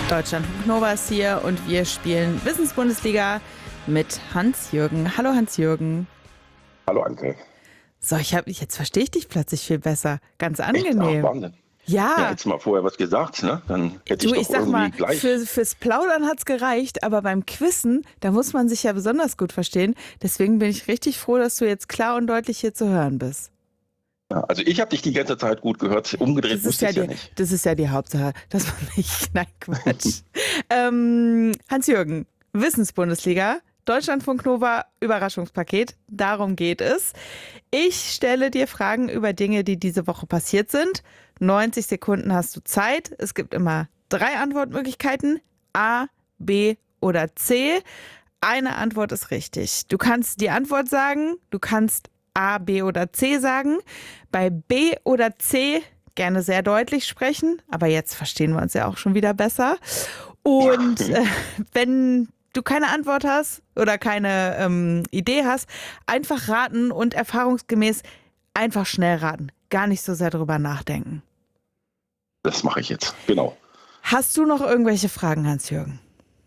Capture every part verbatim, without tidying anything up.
Deutschlandfunk Nova ist hier und wir spielen Wissensbundesliga mit Hans-Jürgen. Hallo Hans-Jürgen. Hallo Anke. So, ich hab, jetzt verstehe ich dich plötzlich viel besser. Ganz angenehm. Echt? Ach, Wahnsinn. Ja. Ja, hättest du mal vorher was gesagt, ne? Dann hätte Du, ich ich doch sag irgendwie mal, gleich... für, fürs Plaudern hat's gereicht, aber beim Quizzen, da muss man sich ja besonders gut verstehen. Deswegen bin ich richtig froh, dass du jetzt klar und deutlich hier zu hören bist. Ja, also ich habe dich die ganze Zeit gut gehört, umgedreht wusste ich ja, die, ja nicht. Das ist ja die Hauptsache, dass man nicht... Nein, Quatsch. ähm, Hans-Jürgen, Wissensbundesliga, Deutschlandfunk Nova, Überraschungspaket, darum geht es. Ich stelle dir Fragen über Dinge, die diese Woche passiert sind. neunzig Sekunden hast du Zeit. Es gibt immer drei Antwortmöglichkeiten, A, B oder C. Eine Antwort ist richtig. Du kannst die Antwort sagen, du kannst A, B oder C sagen. Bei B oder C gerne sehr deutlich sprechen, aber jetzt verstehen wir uns ja auch schon wieder besser. Und äh, wenn du keine Antwort hast oder keine ähm, Idee hast, einfach raten und erfahrungsgemäß einfach schnell raten. Gar nicht so sehr drüber nachdenken. Das mache ich jetzt, genau. Hast du noch irgendwelche Fragen, Hans-Jürgen?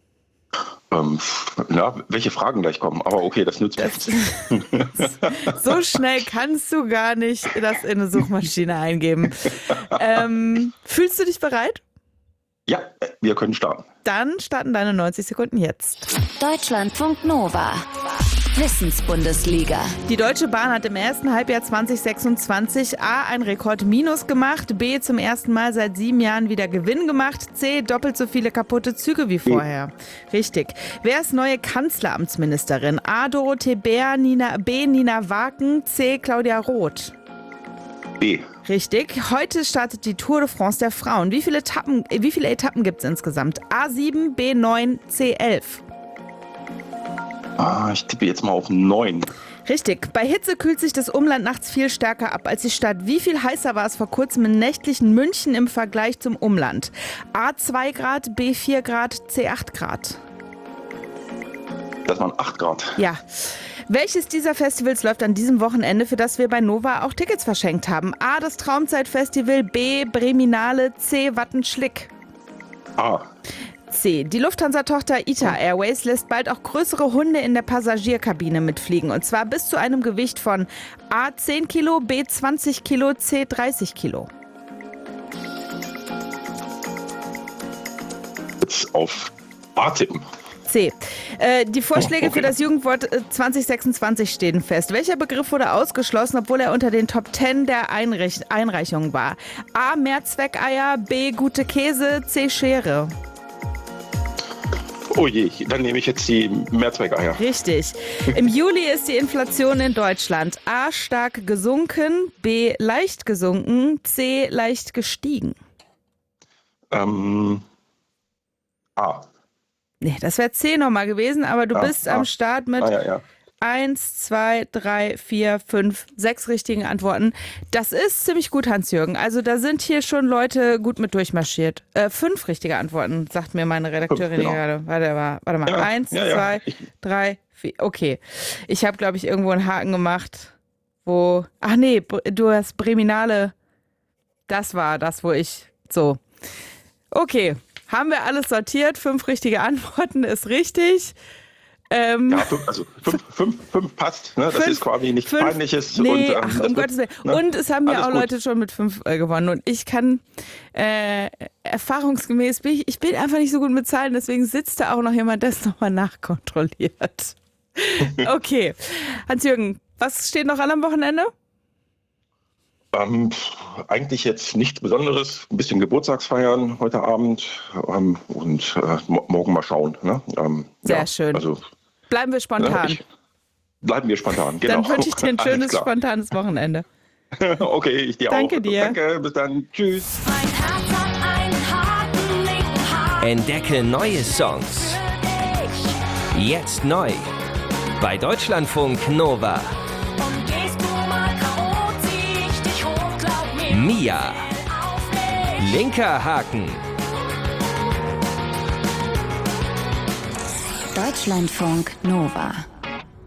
Ähm, ja, welche Fragen gleich kommen, aber okay, das nützt das, nichts. So schnell kannst du gar nicht das in eine Suchmaschine eingeben. Ähm, fühlst du dich bereit? Ja, wir können starten. Dann starten deine neunzig Sekunden jetzt. Deutschlandfunk Nova. Wissensbundesliga. Die Deutsche Bahn hat im ersten Halbjahr zwanzig sechsundzwanzig A. ein Rekordminus gemacht, B. zum ersten Mal seit sieben Jahren wieder Gewinn gemacht, C. doppelt so viele kaputte Züge wie vorher. Richtig. Wer ist neue Kanzleramtsministerin? A. Dorothee Bär, Nina, B. Nina Waken, C. Claudia Roth. B. Richtig. Heute startet die Tour de France der Frauen. Wie viele Etappen, wie viele Etappen gibt es insgesamt? A sieben, B neun, C elf. Ah, ich tippe jetzt mal auf neun. Richtig. Bei Hitze kühlt sich das Umland nachts viel stärker ab als die Stadt. Wie viel heißer war es vor kurzem in nächtlichen München im Vergleich zum Umland? A zwei Grad, B vier Grad, C acht Grad. Das waren acht Grad. Ja. Welches dieser Festivals läuft an diesem Wochenende, für das wir bei Nova auch Tickets verschenkt haben? A, das Traumzeitfestival, B, Breminale, C, Wattenschlick. A. C. Die Lufthansa-Tochter ITA Airways lässt bald auch größere Hunde in der Passagierkabine mitfliegen. Und zwar bis zu einem Gewicht von A zehn Kilo, B zwanzig Kilo, C dreißig Kilo. Jetzt auf A tippen. C. Äh, die Vorschläge Oh, okay. für das Jugendwort äh, zwanzig sechsundzwanzig stehen fest. Welcher Begriff wurde ausgeschlossen, obwohl er unter den Top zehn der Einreich- Einreichungen war? A. Mehrzweckeier, B. Gute Käse, C. Schere. Oh je, dann nehme ich jetzt die Mehrzweckeier. Richtig. Im Juli ist die Inflation in Deutschland A. stark gesunken, B. leicht gesunken, C. leicht gestiegen. Ähm, A. Nee, das wäre C nochmal gewesen, aber du Ah, bist ah. am Start mit Ah, ja, ja. eins, zwei, drei, vier, fünf, sechs richtigen Antworten. Das ist ziemlich gut, Hans-Jürgen. Also da sind hier schon Leute gut mit durchmarschiert. Äh, fünf richtige Antworten, sagt mir meine Redakteurin Fünf, genau. hier gerade. Warte mal, warte mal. Ja, eins, ja, ja. zwei, drei, vier. Okay. Ich habe, glaube ich, irgendwo einen Haken gemacht, wo... Ach nee, du hast Breminale. Das war das, wo ich... So. Okay. Haben wir alles sortiert? Fünf richtige Antworten ist richtig. Ähm, Ja, fünf, also fünf, fünf, fünf passt. Ne? Das Fünf, ist quasi nichts fünf, Peinliches. Nee, und, ähm, ach, das um wird, Gottes Willen. ne? Und es haben ja Alles auch gut. Leute schon mit fünf äh, gewonnen. Und ich kann äh, erfahrungsgemäß, bin ich, ich bin einfach nicht so gut mit Zahlen, deswegen sitzt da auch noch jemand, der es nochmal nachkontrolliert. Okay. Hans-Jürgen, was steht noch an am Wochenende? Ähm, eigentlich jetzt nichts Besonderes. Ein bisschen Geburtstagsfeiern heute Abend ähm, und äh, mo- morgen mal schauen. Ne? Ähm, Sehr ja, schön. Also, Bleiben wir ne, spontan. ich, bleiben wir spontan. Genau. Dann wünsche ich dir ein Alles schönes, klar. spontanes Wochenende. Okay, ich dir Danke auch. dir. Danke, bis dann. Tschüss. Mein Herz hat einen harten linken Haken. Entdecke neue Songs. Jetzt neu. Bei Deutschlandfunk Nova. Und gehst du mal K O, zieh ich dich hoch, glaub mir. Mia. Auf mich. Linker Haken. Deutschlandfunk Nova.